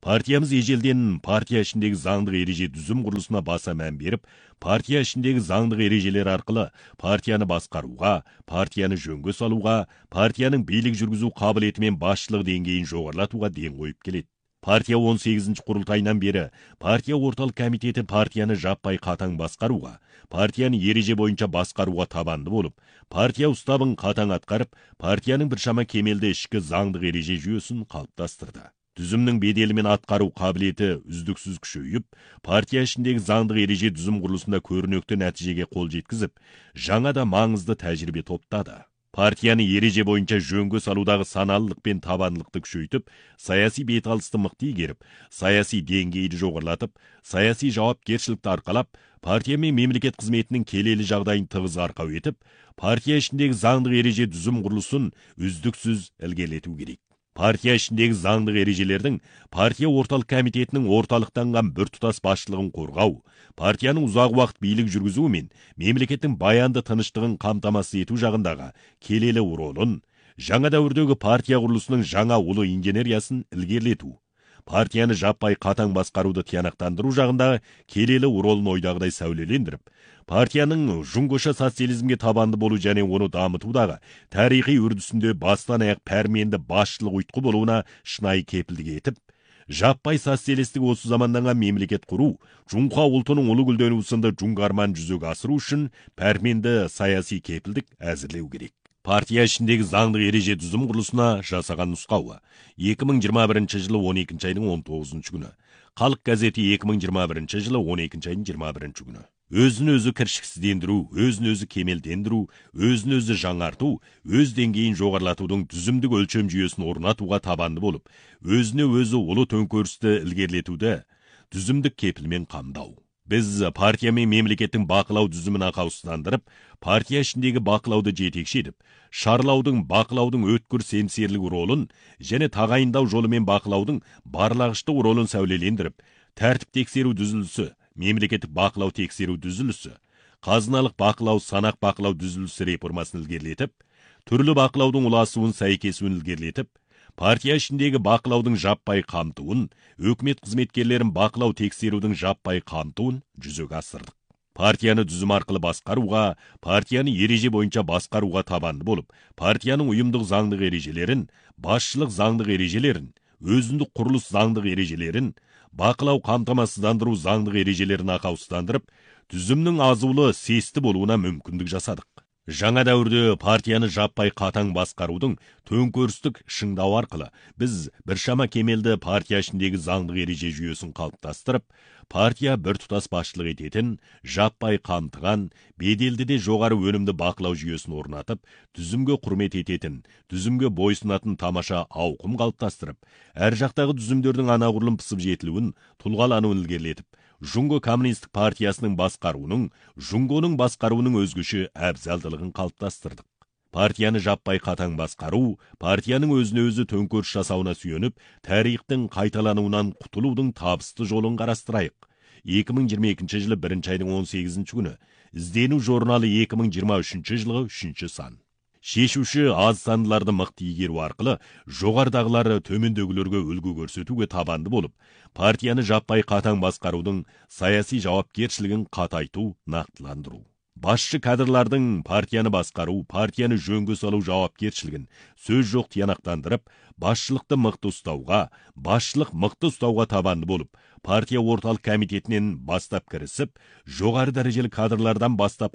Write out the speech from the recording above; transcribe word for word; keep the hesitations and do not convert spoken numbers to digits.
Партиямыз ежелден партия ішіндегі заңдық ереже дүзім құрылысына баса мән беріп, партия ішіндегі заңдық ережелер арқылы партияны басқаруға, партияны жөнге салуға, партияның билік жүргізу қабілеті мен басшылық деңгейін жоғарылатуға ден қойып келеді. Партия он сегізінші құрылтайынан бері партия орталық комитеті партияны жаппай қатаң басқаруға, партияны ереже бойынша басқаруға табанды болып, партия ұстабын қатаң атқарып, партияның біршама кемелді ішкі заңдық ереже жүйесін қалыптастырды. Дүзімнің беделі мен атқару қабілеті үздіксіз күшейіп, партия ішіндегі заңдық ереже дүзім құрылысында көрнекті нәтижеге қол жеткізіп, жаңа да маңызды тәжірибе топтады. Партияны ереже бойынша жөнге салудағы саналылық пен табандылықты күшейтіп, саяси беталысты мықты игеріп, саяси деңгейді жоғарылатып, саяси жауапкершілікті арқалап, партия мен мемлекет қызметінің келелі жағдайын тығыз арқау етіп, партия ішіндегі заңдық ереже дүзім құрылысын үздіксіз ілгерілету керек. Партия ішіндегі заңдық ережелердің партия орталық комитетінің орталықтанған біртұтас басшылығын қорғау, партияның ұзақ уақыт билік жүргізуі мен мемлекеттің баянды тыныштығын қамтамасыз ету жағындағы келелі ролын, жаңа дәуірдегі партия құрылысының жаңа ұлы инженериясын ілгерілету, партияны жаппай қатаң басқаруды тиянақтандыру жағындағы келелі ролын ойдағыдай сәулелендіріп, партияның жұңғыша социализмге табанды болу және оны дамытудағы тарихи үрдісінде бастан аяқ пәрменді басшылық ұйытқы болуына шынайы кепілдік етіп, жаппай социалистік осы заманданған мемлекет құру, жұңқа ұлтының ұлы гүлденуі сынды жұңғы арман жүзеге асыру үшін пәрменді саяси кепілдік әзірлеу керек. Партия ішіндегі заңдық ереже дүзім құрылысына жасаған нұсқауы екі мың жиырма бірінші жылы он екінші айдың он тоғызыншы күні. Халық газеті екі мың жиырма бірінші жылы он екінші айдың жиырма бірінші күні. Өзін-өзі кіршіксіздендіру, өзін-өзі кемелдендіру, өзін-өзі жаңарту, өз деңгейін жоғарылатудың дүзімдік өлшем жүйесін орнатуға табанды болып, өзіне-өзі ұлы төңкерісті ілгерілетуді дүзімдік кепілмен қамдау. Біз партия мен мемлекеттің бақылау дүзімін ақаусыздандырып, партия ішіндегі бақылауды жетекші етіп, шарлаудың, бақылаудың өткір семсерлік ролын және тағайындау жолымен бақылаудың барлағыштық ролын сәулелендіріп, тәртіп тексеру дүзілісі, мемлекеттік бақылау тексеру дүзілісі, қазыналық бақылау, санақ бақылау дүзілісі реформасын ілгерілетіп, түрлі бақылаудың ұласуын сәйкесуін ілгерілетіп, партия ішіндегі бақылаудың жаппай қамтуын, өкімет қызметкерлерін бақылау тексерудің жаппай қамтуын жүзеге асырдық. Партияны дүзім арқылы басқаруға, партияны ереже бойынша басқаруға табанды болып, партияның ұйымдық заңдық ережелерін, басшылық заңдық ережелерін, өзіндік құрылыс заңдық ережелерін, бақылау қамтамасыздандыру заңдық ережелерін ақаусыздандырып, дүзімнің азулы сесті болуына мүмкіндік жасадық. Жаңа дәуірде партияны жаппай қатаң басқарудың төңкерістік шыңдау арқылы біз біршама кемелді партия ішіндегі заңдық ереже жүйесін қалыптастырып, партия біртұтас басшылық ететін, жаппай қамтыған, беделді де жоғары өнімді бақылау жүйесін орнатып, дүзімге құрмет ететін, дүзімге бойсынатын тамаша ауқым қалыптастырып, әр жақтағы дүзімдердің анағұрлым пысып жетілуін, тұлғалануын ілгерілетіп, Жұңғы коммунистік партиясының басқаруының, Жұңғының басқаруының өзгеше әбзалдылығын қалыптастырдық. Партияны жаппай қатаң басқару, партияның өзіне-өзі төңкеріс жасауына сүйеніп, тарихтың қайталануынан құтылудың табысты жолын қарастырайық. екі мың жиырма екінші жылы бірінші айдың он сегізінші күні, іздену журналы екі мың жиырма үшінші жылғы үшінші сан. Шешуші аз сандыларды мықты игеру арқылы жоғардағылары төмендегілерге үлгі көрсетуге табанды болып, партияны жаппай қатаң басқарудың саяси жауапкершілігін қатайту, нақтыландыру. Басшы кадрлардың партияны басқару, партияны жөнге салу жауапкершілігін сөз жоқ тиянақтандырып, басшылықты мықты ұстауға, басшылық мықты ұстауға табанды болып, партия орталық комитетінен бастап кірісіп, жоғары дәрежелі кадрлардан бастап